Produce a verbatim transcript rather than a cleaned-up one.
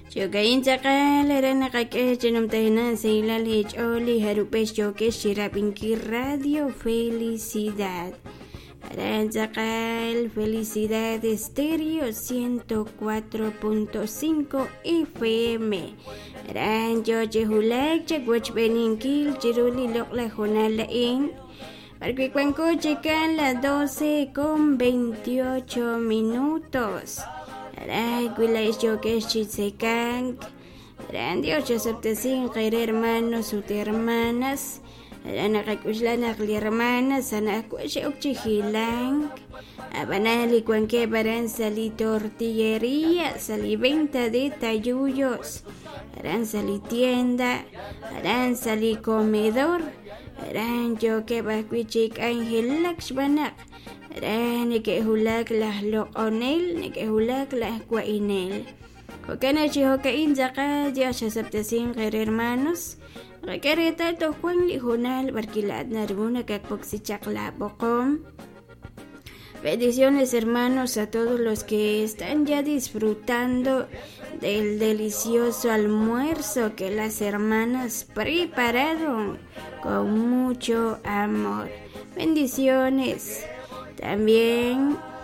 Chokain Chakal, Ranakake, Genumtena, Seilal H. Oli, Harupes Joke, Shirapinki Radio, Felicidad. Aranzakal, Felicidad Estéreo ciento cuatro punto cinco F M. Aranjo Jehulek, Chagwach Beninkil, Jiruli Lokla Jonala In. Parquicuanco checan las doce con veintiocho minutos. Aray, Guilay Joke, Chitsekank. Aran Dios, Septesin, hermanos, sus hermanas. Anakakushlan akli hermana sana kuche ukchihilang abanali cuanque baran sali tortillería sali venta de tayuyos aran sali tienda aran sali comedor aran yo que bakuchik angel lakshbanak aran que hulak las loonel que hulak las guainel kokana chihoka inzaka Dios aceptasin hermanos. Requerita to Juan Lijonal, Barquilat Narguna, Cacoxichacla, Bocom. Bendiciones, hermanos, a todos los que están ya disfrutando del delicioso almuerzo que las hermanas prepararon con mucho amor. Bendiciones. También